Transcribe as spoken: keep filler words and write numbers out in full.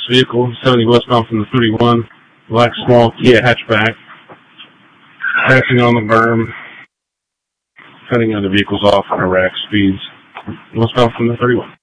vehicle, seventy westbound from the thirty-one, black small Kia hatchback, passing on the berm, cutting other vehicles off at erratic speeds, westbound from the thirty-one.